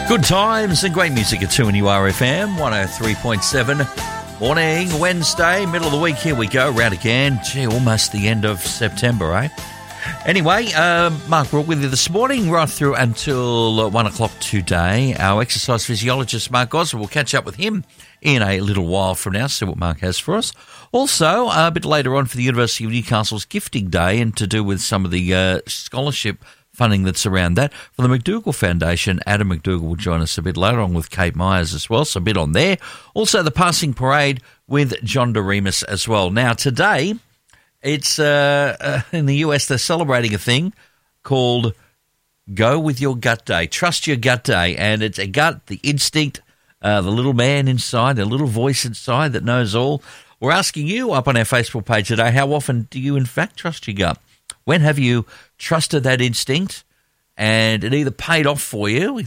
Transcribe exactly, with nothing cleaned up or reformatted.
Good times and great music at two N U R F M, one oh three point seven. Morning, Wednesday, middle of the week. Here we go, round again. Gee, almost the end of September, eh? Anyway, um, Mark Brook with you this morning, right through until one o'clock today. Our exercise physiologist, Mark Gosler, we'll catch up with him in a little while from now, see what Mark has for us. Also, a bit later on for the University of Newcastle's Gifting Day and to do with some of the uh, scholarship funding that's around that. For the McDougall Foundation, Adam McDougall will join us a bit later on with Kate Myers as well, so a bit on there. Also, the passing parade with John Doremus as well. Now, today, it's uh, uh, in the U S, they're celebrating a thing called Go With Your Gut Day, Trust Your Gut Day, and it's a gut, the instinct, uh, the little man inside, the little voice inside that knows all. We're asking you up on our Facebook page today, how often do you in fact trust your gut? When have you trusted that instinct and it either paid off for you,